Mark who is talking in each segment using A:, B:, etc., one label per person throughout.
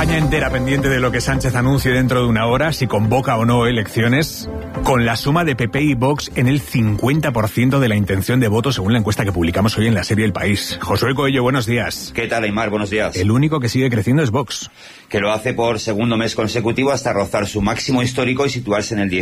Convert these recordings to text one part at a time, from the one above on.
A: España entera pendiente de lo que Sánchez anuncie dentro de una hora, si convoca o no elecciones, con la suma de PP y Vox en el 50% de la intención de voto, según la encuesta que publicamos hoy en la serie El País. Josué Coello, buenos días.
B: ¿Qué tal, Aimar? Buenos días.
A: El único que sigue creciendo es Vox,
B: que lo hace por segundo mes consecutivo hasta rozar su máximo histórico y situarse en el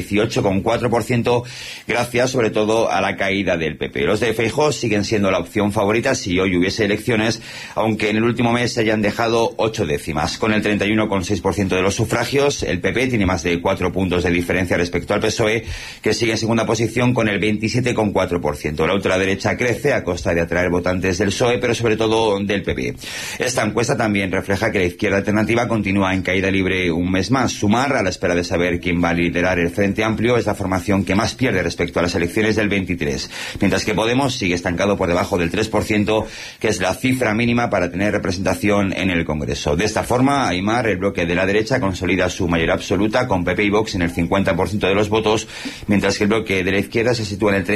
B: 18,4%, gracias sobre todo a la caída del PP. Los de Feijóo siguen siendo la opción favorita si hoy hubiese elecciones, aunque en el último mes se hayan dejado 8 décimas. Con el 31,6% de los sufragios, el PP tiene más de 4 puntos de diferencia respecto al PSOE, que sigue en segunda posición con el 27,4%. La ultraderecha crece a costa de atraer votantes del PSOE, pero sobre todo del PP. Esta encuesta también refleja que la izquierda alternativa continúa en caída libre un mes más. Sumar, a la espera de saber quién va a liderar el Frente Amplio, es la formación que más pierde respecto a las elecciones del 23, mientras que Podemos sigue estancado por debajo del 3%, que es la cifra mínima para tener representación en el Congreso. De esta forma, Aimar, el bloque de la derecha consolida su mayoría absoluta con PP y Vox en el 50% de los votos, mientras que el bloque de la izquierda se sitúa en el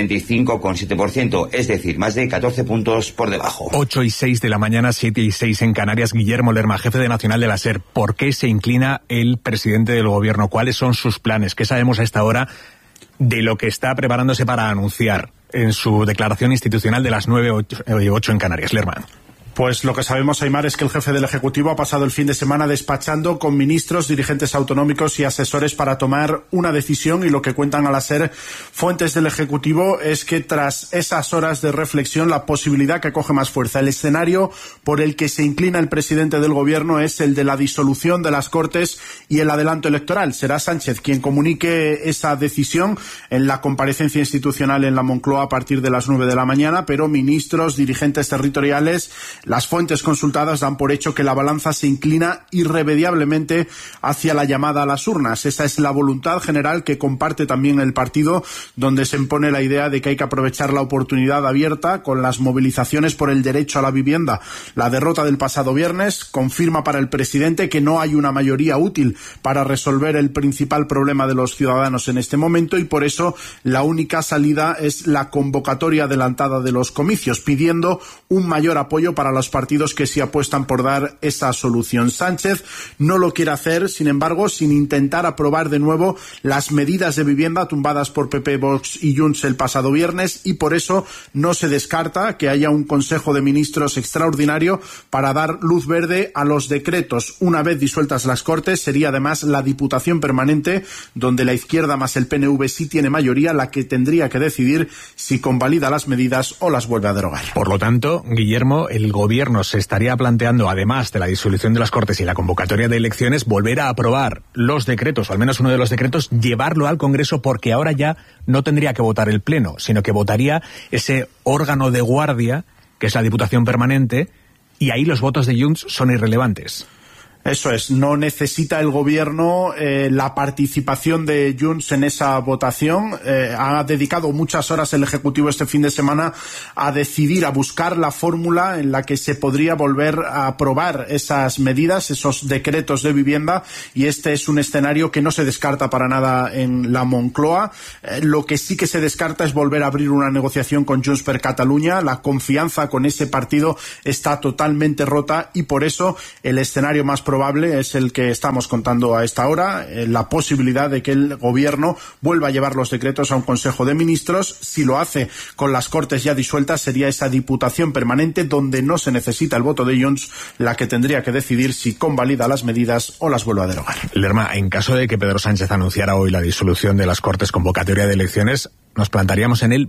B: 35,7%, es decir, más de 14 puntos por debajo.
A: 8:06 de la mañana, 7:06 en Canarias. Guillermo Lerma, jefe de Nacional de la SER. ¿Por qué se inclina el presidente del gobierno? ¿Cuáles son sus planes? ¿Qué sabemos a esta hora de lo que está preparándose para anunciar en su declaración institucional de las 9:08 en Canarias? Lerma.
C: Pues lo que sabemos, Aimar, es que el jefe del Ejecutivo ha pasado el fin de semana despachando con ministros, dirigentes autonómicos y asesores para tomar una decisión, y lo que cuentan a la SER fuentes del Ejecutivo es que tras esas horas de reflexión la posibilidad que coge más fuerza, el escenario por el que se inclina el presidente del Gobierno es el de la disolución de las Cortes y el adelanto electoral. Será Sánchez quien comunique esa decisión en la comparecencia institucional en la Moncloa a partir de las 9 de la mañana, pero ministros, dirigentes territoriales, las fuentes consultadas dan por hecho que la balanza se inclina irremediablemente hacia la llamada a las urnas. Esa es la voluntad general que comparte también el partido, donde se impone la idea de que hay que aprovechar la oportunidad abierta con las movilizaciones por el derecho a la vivienda. La derrota del pasado viernes confirma para el presidente que no hay una mayoría útil para resolver el principal problema de los ciudadanos en este momento, y por eso la única salida es la convocatoria adelantada de los comicios, pidiendo un mayor apoyo para los partidos que sí apuestan por dar esa solución. Sánchez no lo quiere hacer, sin embargo, sin intentar aprobar de nuevo las medidas de vivienda tumbadas por PP, Vox y Junts el pasado viernes, y por eso no se descarta que haya un Consejo de Ministros extraordinario para dar luz verde a los decretos. Una vez disueltas las Cortes, sería además la Diputación Permanente, donde la izquierda más el PNV sí tiene mayoría, la que tendría que decidir si convalida las medidas o las vuelve a derogar.
A: Por lo tanto, Guillermo, el gobierno se estaría planteando, además de la disolución de las Cortes y la convocatoria de elecciones, volver a aprobar los decretos, o al menos uno de los decretos, llevarlo al Congreso, porque ahora ya no tendría que votar el Pleno, sino que votaría ese órgano de guardia, que es la Diputación Permanente, y ahí los votos de Junts son irrelevantes.
C: Eso es, no necesita el gobierno la participación de Junts en esa votación. Ha dedicado muchas horas el Ejecutivo este fin de semana a decidir, a buscar la fórmula en la que se podría volver a aprobar esas medidas, esos decretos de vivienda, y este es un escenario que no se descarta para nada en la Moncloa. Lo que sí que se descarta es volver a abrir una negociación con Junts per Catalunya. La confianza con ese partido está totalmente rota, y por eso el escenario más probable es el que estamos contando a esta hora, la posibilidad de que el gobierno vuelva a llevar los decretos a un Consejo de Ministros. Si lo hace con las Cortes ya disueltas, sería esa Diputación Permanente, donde no se necesita el voto de Junts, la que tendría que decidir si convalida las medidas o las vuelve a derogar.
A: Lerma, en caso de que Pedro Sánchez anunciara hoy la disolución de las Cortes, convocatoria de elecciones, nos plantaríamos en el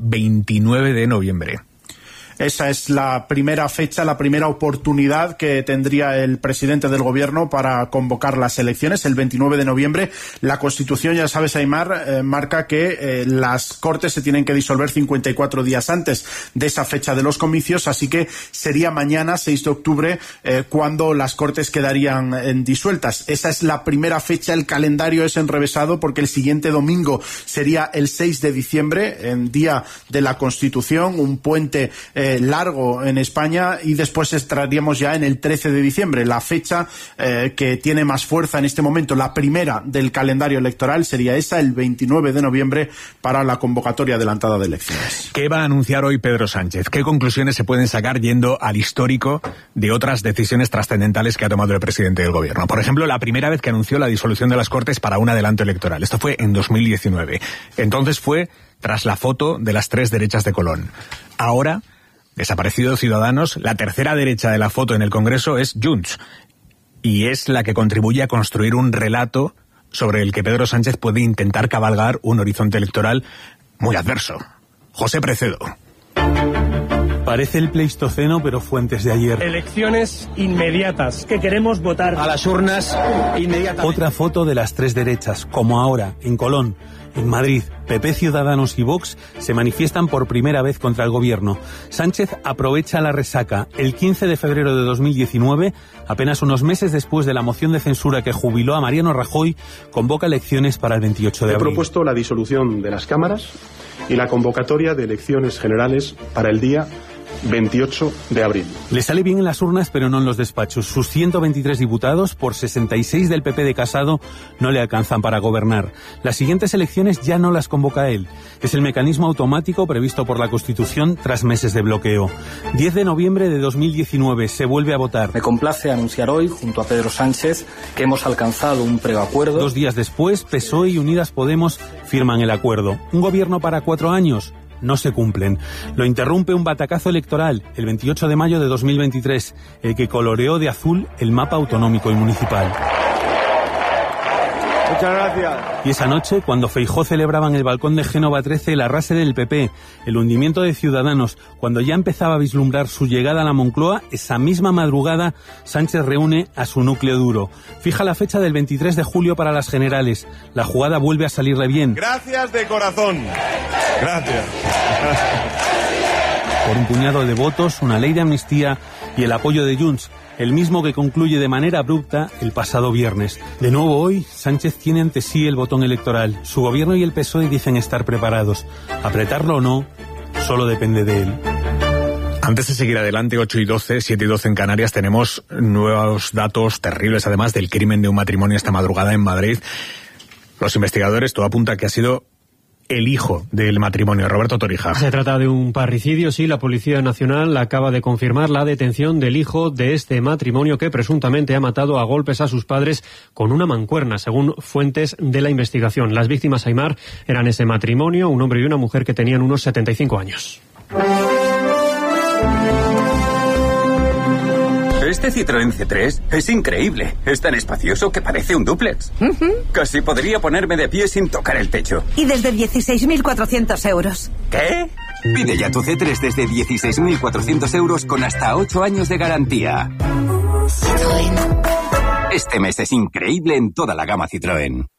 A: 29 de noviembre.
C: Esa es la primera fecha, la primera oportunidad que tendría el presidente del gobierno para convocar las elecciones, el 29 de noviembre. La Constitución, ya sabes, Aimar, marca que las Cortes se tienen que disolver 54 días antes de esa fecha de los comicios, así que sería mañana, 6 de octubre, cuando las Cortes quedarían disueltas. Esa es la primera fecha. El calendario es enrevesado porque el siguiente domingo sería el 6 de diciembre, en Día de la Constitución, un puente largo en España, y después estaríamos ya en el 13 de diciembre, la fecha que tiene más fuerza en este momento. La primera del calendario electoral sería esa, el 29 de noviembre, para la convocatoria adelantada de elecciones.
A: ¿Qué va a anunciar hoy Pedro Sánchez? ¿Qué conclusiones se pueden sacar yendo al histórico de otras decisiones trascendentales que ha tomado el presidente del gobierno? Por ejemplo, la primera vez que anunció la disolución de las Cortes para un adelanto electoral. Esto fue en 2019. Entonces fue tras la foto de las 3 derechas de Colón. Ahora, desaparecido Ciudadanos, la tercera derecha de la foto en el Congreso es Junts, y es la que contribuye a construir un relato sobre el que Pedro Sánchez puede intentar cabalgar un horizonte electoral muy adverso. José Precedo.
D: Parece el Pleistoceno, pero fuentes de ayer.
E: Elecciones inmediatas, que queremos votar
F: a las urnas inmediatamente.
D: Otra foto de las 3 derechas, como ahora, en Colón. En Madrid, PP, Ciudadanos y Vox se manifiestan por primera vez contra el gobierno. Sánchez aprovecha la resaca. El 15 de febrero de 2019, apenas unos meses después de la moción de censura que jubiló a Mariano Rajoy, convoca elecciones para el 28 de abril.
G: He propuesto la disolución de las cámaras y la convocatoria de elecciones generales para el día 28 de abril.
D: Le sale bien en las urnas, pero no en los despachos. Sus 123 diputados, por 66 del PP de Casado, no le alcanzan para gobernar. Las siguientes elecciones ya no las convoca él. Es el mecanismo automático previsto por la Constitución tras meses de bloqueo. 10 de noviembre de 2019 se vuelve a votar.
F: Me complace anunciar hoy, junto a Pedro Sánchez, que hemos alcanzado un preacuerdo.
D: 2 días después, PSOE y Unidas Podemos firman el acuerdo. Un gobierno para 4 años. No se cumplen. Lo interrumpe un batacazo electoral, el 28 de mayo de 2023, el que coloreó de azul el mapa autonómico y municipal.
E: Muchas gracias.
D: Y esa noche, cuando Feijóo celebraba en el balcón de Génova 13 el arrase del PP, el hundimiento de Ciudadanos, cuando ya empezaba a vislumbrar su llegada a la Moncloa, esa misma madrugada Sánchez reúne a su núcleo duro. Fija la fecha del 23 de julio para las generales. La jugada vuelve a salirle bien.
H: Gracias de corazón. Gracias.
D: Por un puñado de votos, una ley de amnistía y el apoyo de Junts, el mismo que concluye de manera abrupta el pasado viernes. De nuevo hoy, Sánchez tiene ante sí el botón electoral. Su gobierno y el PSOE dicen estar preparados. Apretarlo o no, solo depende de él.
A: Antes de seguir adelante, 8:12, 7:12 en Canarias, tenemos nuevos datos terribles, además del crimen de un matrimonio esta madrugada en Madrid. Los investigadores, todo apunta a que ha sido el hijo del matrimonio, Roberto Torija.
I: Se trata de un parricidio, sí. La Policía Nacional acaba de confirmar la detención del hijo de este matrimonio que presuntamente ha matado a golpes a sus padres con una mancuerna, según fuentes de la investigación. Las víctimas, Aimar, eran ese matrimonio, un hombre y una mujer que tenían unos 75 años.
J: Este Citroën C3 es increíble. Es tan espacioso que parece un dúplex. Casi podría ponerme de pie sin tocar el techo.
K: Y desde 16.400 euros.
J: ¿Qué? Pide ya tu C3 desde 16.400 euros con hasta 8 años de garantía. Citroën. Este mes es increíble en toda la gama Citroën.